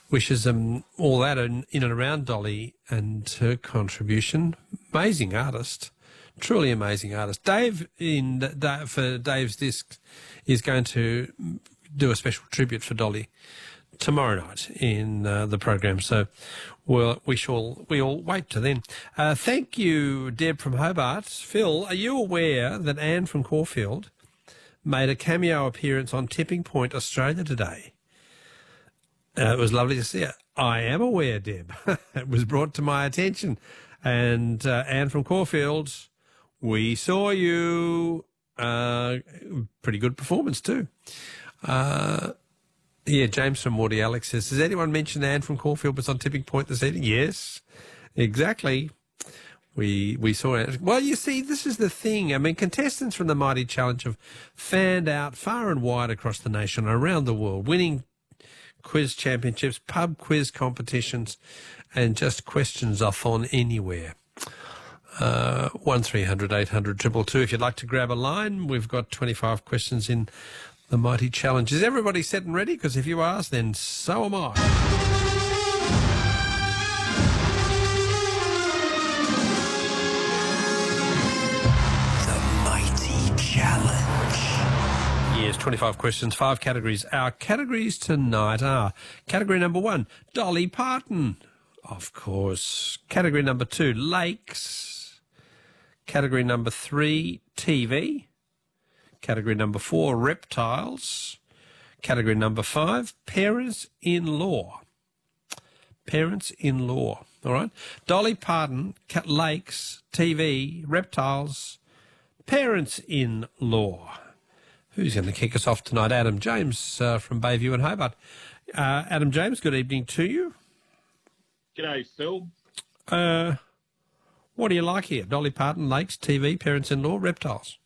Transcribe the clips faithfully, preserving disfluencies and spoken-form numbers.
wishes them all that in, in and around Dolly and her contribution. Amazing artist, truly amazing artist. Dave, in for Dave's Discs, is going to do a special tribute for Dolly tomorrow night in uh, the program. So we'll, we shall we all wait till then. Uh, thank you, Deb from Hobart. Phil, are you aware that Anne from Caulfield made a cameo appearance on Tipping Point Australia today? Uh, it was lovely to see her. I am aware, Deb. It was brought to my attention. And uh, Anne from Caulfield, we saw you. Uh, pretty good performance too. Uh, yeah, James from Morty Alex says, has anyone mentioned Anne from Caulfield was on Tipping Point this evening? Yes, exactly. We we saw it. Well, you see, this is the thing. I mean, contestants from the Mighty Challenge have fanned out far and wide across the nation and around the world, winning quiz championships, pub quiz competitions, and just questions off on anywhere. Uh, one three hundred eight hundred two two two. If you'd like to grab a line, we've got twenty-five questions in the Mighty Challenge. Is everybody set and ready? Because if you ask, then so am I. The Mighty Challenge. Yes, twenty-five questions, five categories. Our categories tonight are category number one, Dolly Parton, of course. Category number two, lakes. Category number three, T V. Category number four, reptiles. Category number five, parents-in-law. Parents-in-law, all right? Dolly Parton, lakes, T V, reptiles, parents-in-law. Who's going to kick us off tonight? Adam James uh, from Bayview and Hobart. Uh, Adam James, good evening to you. G'day, Phil. Uh, what do you like here? Dolly Parton, lakes, T V, parents-in-law, reptiles.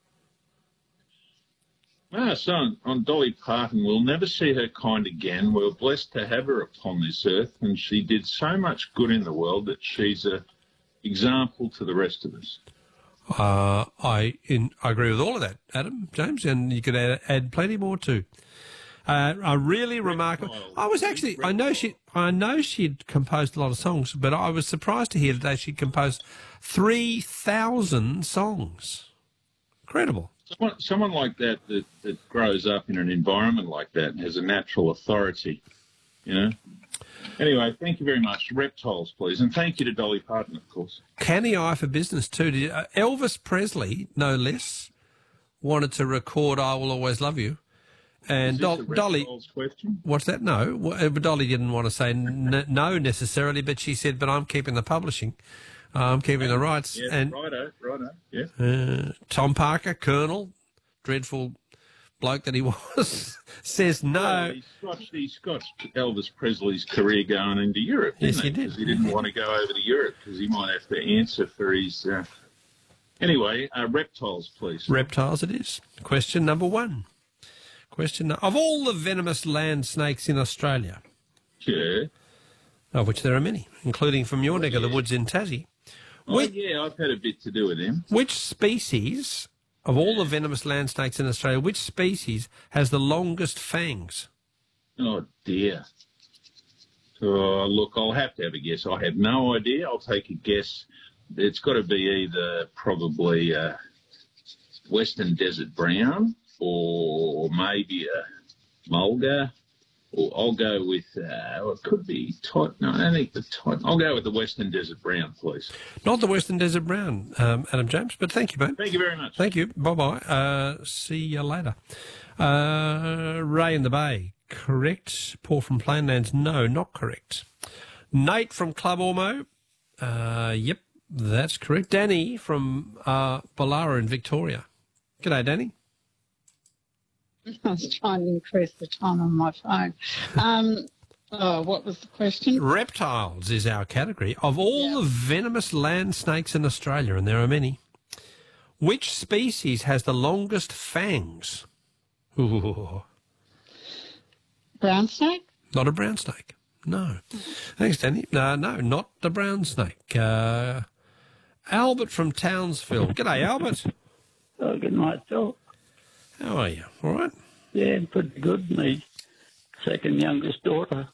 Ah, so on, on Dolly Parton, we'll never see her kind again. We're blessed to have her upon this earth, and she did so much good in the world that she's an example to the rest of us. Uh, I in, I agree with all of that, Adam James, and you could add, add plenty more too. Uh, a really remarkable. I was actually. I know she. I know she'd composed a lot of songs, but I was surprised to hear today she'd composed three thousand songs. Incredible. Someone, someone like that, that that grows up in an environment like that and has a natural authority, you know. Anyway, thank you very much. Reptiles, please, and thank you to Dolly Parton, of course. Canny eye for business too. Did you, uh, Elvis Presley, no less, wanted to record "I Will Always Love You." And Is this Do- a Dolly, question? what's that? No, well, Dolly didn't want to say n- no necessarily, but she said, "But I'm keeping the publishing, uh, I'm keeping the rights." Yeah, and righto, righto, yeah. uh, Tom Parker, Colonel, dreadful bloke that he was, says no. Well, he scotched, he scotched Elvis Presley's career going into Europe, didn't Yes, he did. Because he didn't want to go over to Europe because he might have to answer for his. Uh... Anyway, uh, reptiles, please. Reptiles, it is. Question number one. Question of all the venomous land snakes in Australia, Yeah. of which there are many, including from your neck of the woods in Tassie. Oh, Which, yeah, I've had a bit to do with him. which species of all the venomous land snakes in Australia, which species has the longest fangs? Oh, dear. Oh, look, I'll have to have a guess. I have no idea. I'll take a guess. It's got to be either probably uh, Western Desert Brown or maybe a mulga. Or I'll go with, uh, well, it could be Titan. No, I don't think the Titan. I'll go with the Western Desert Brown, please. Not the Western Desert Brown, um, Adam James, but thank you, mate. Thank you very much. Thank you. Bye-bye. Uh, see you later. Uh, Ray in the Bay, correct. Paul from Plainlands, no, not correct. Nate from Club Ormo, uh, yep, that's correct. Danny from uh, Ballara in Victoria. G'day, Danny. I was trying to increase the time on my phone. Um, oh, what was the question? Reptiles is our category. Of all Yeah. the venomous land snakes in Australia, and there are many, which species has the longest fangs? Ooh, Brown snake? not a brown snake. No. Thanks, Danny. No, no, not the brown snake. Uh, Albert from Townsville. G'day, Albert. Oh, good night, Phil. How are you? All right? Yeah, pretty good. My second youngest daughter